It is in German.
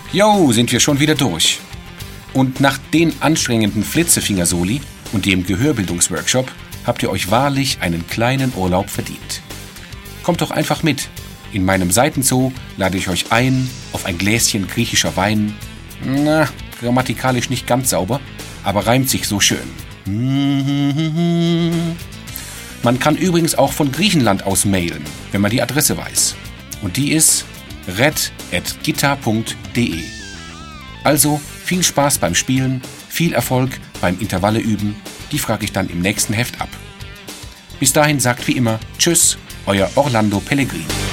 Jo, sind wir schon wieder durch. Und nach den anstrengenden Flitzefinger-Soli und dem Gehörbildungsworkshop habt ihr euch wahrlich einen kleinen Urlaub verdient. Kommt doch einfach mit. In meinem Seitenzoo lade ich euch ein auf ein Gläschen griechischer Wein. Na, grammatikalisch nicht ganz sauber, aber reimt sich so schön. Man kann übrigens auch von Griechenland aus mailen, wenn man die Adresse weiß. Und die ist red@gitta.de. Also viel Spaß beim Spielen, viel Erfolg beim Intervalle üben. Die frage ich dann im nächsten Heft ab. Bis dahin sagt wie immer Tschüss, euer Orlando Pellegrini.